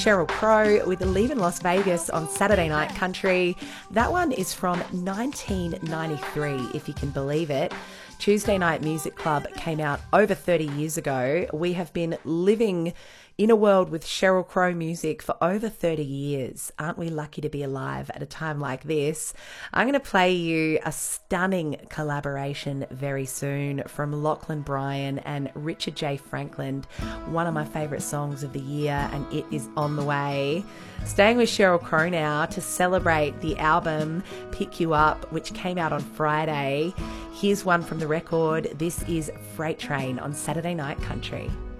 Sheryl Crow with Leaving Las Vegas on Saturday Night Country. That one is from 1993, if you can believe it. Tuesday Night Music Club came out over 30 years ago. We have been living in a world with Sheryl Crow music for over 30 years. Aren't we lucky to be alive at a time like this? I'm going to play you a stunning collaboration very soon from Lachlan Bryan and Richard J. Franklin, one of my favourite songs of the year, and it is on the way. Staying with Sheryl Crow now to celebrate the album Pick You Up, which came out on Friday. Here's one from the record. This is Freight Train on Saturday Night Country.